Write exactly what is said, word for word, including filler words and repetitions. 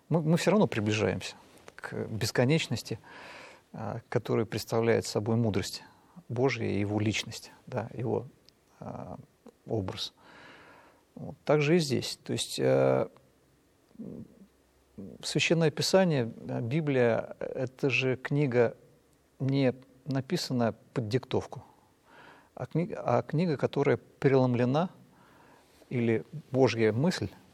мы, мы все равно приближаемся к бесконечности, которая представляет собой мудрость Божия и Его личность, да, Его а, образ. Вот. Так же и здесь. То есть а, Священное Писание, Библия — это же книга, не написанная под диктовку, а книга, а книга, которая преломлена, или Божья мысль